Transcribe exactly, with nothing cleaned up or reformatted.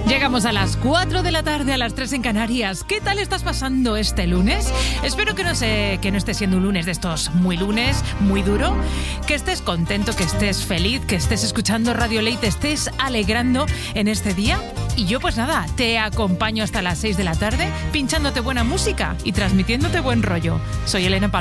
Llegamos a las cuatro de la tarde, a las tres en Canarias. ¿Qué tal estás pasando este lunes? Espero que no, se, que no esté siendo un lunes de estos muy lunes, muy duro. Que estés contento, que estés feliz, que estés escuchando Radio Ley, te estés alegrando en este día. Y yo pues nada, te acompaño hasta las seis de la tarde, pinchándote buena música y transmitiéndote buen rollo. Soy Elena Palma.